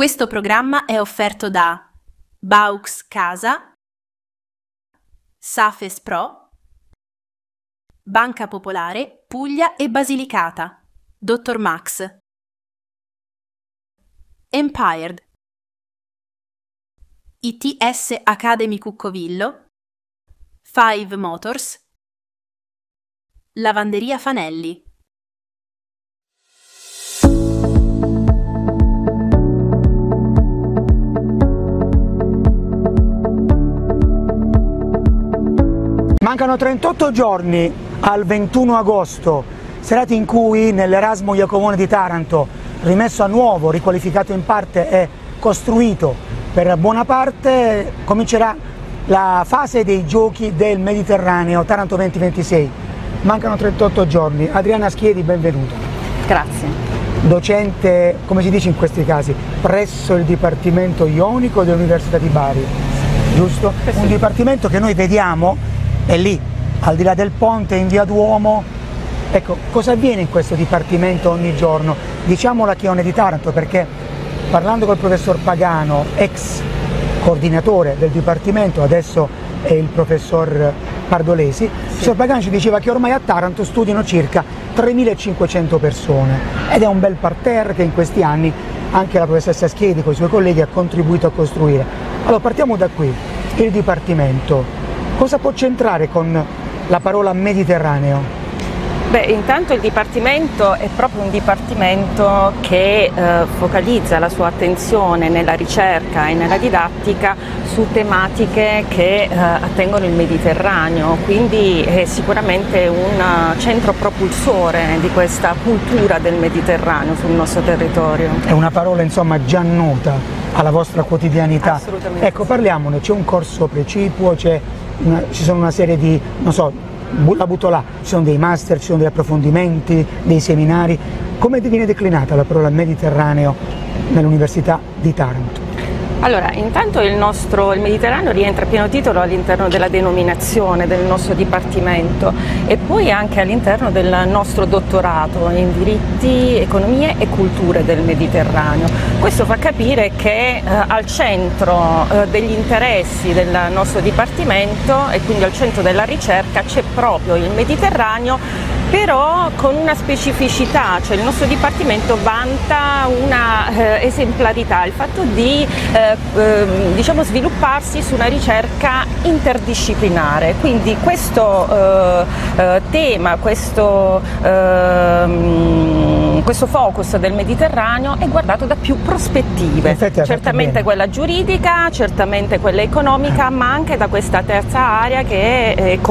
Questo programma è offerto da Baux Casa, Safes Pro, Banca Popolare, Puglia e Basilicata, Dr. Max, Empired, ITS Academy Cuccovillo, Five Motors, Lavanderia Fanelli. Mancano 38 giorni al 21 agosto, serata in cui nell'Erasmo Iacovone di Taranto, rimesso a nuovo, riqualificato in parte e costruito per buona parte, comincerà la fase dei giochi del Mediterraneo Taranto 2026. Mancano 38 giorni. Adriana Schiedi, benvenuta. Grazie. Docente, come si dice in questi casi, presso il Dipartimento Ionico dell'Università di Bari, giusto? Sì. Un dipartimento che noi vediamo è lì, al di là del ponte, in via Duomo. Ecco, cosa avviene in questo dipartimento ogni giorno? Diciamolo a chi non è di Taranto, perché parlando col professor Pagano, ex coordinatore del dipartimento, adesso è il professor Pardolesi, il professor Pagano ci diceva che ormai a Taranto studiano circa 3.500 persone ed è un bel parterre che in questi anni anche la professoressa Schiedi con i suoi colleghi ha contribuito a costruire. Allora partiamo da qui, il dipartimento. Cosa può c'entrare con la parola Mediterraneo? Beh, intanto il Dipartimento è proprio un Dipartimento che focalizza la sua attenzione nella ricerca e nella didattica su tematiche che attengono il Mediterraneo, quindi è sicuramente un centro propulsore di questa cultura del Mediterraneo sul nostro territorio. È una parola insomma già nota alla vostra quotidianità. Assolutamente. Ecco, parliamone, c'è un corso precipuo, ci sono una serie di, non so, la butto là, ci sono dei master, ci sono degli approfondimenti, dei seminari. Come viene declinata la parola Mediterraneo nell'Università di Taranto? Allora, intanto il Mediterraneo rientra a pieno titolo all'interno della denominazione del nostro Dipartimento e poi anche all'interno del nostro dottorato in diritti, economie e culture del Mediterraneo. Questo fa capire che al centro degli interessi del nostro Dipartimento e quindi al centro della ricerca c'è proprio il Mediterraneo, però con una specificità, cioè il nostro Dipartimento vanta una esemplarità, il fatto di svilupparsi su una ricerca interdisciplinare, quindi questo tema, questo focus del Mediterraneo è guardato da più prospettive, certamente quella giuridica, certamente quella economica, ma anche da questa terza area che è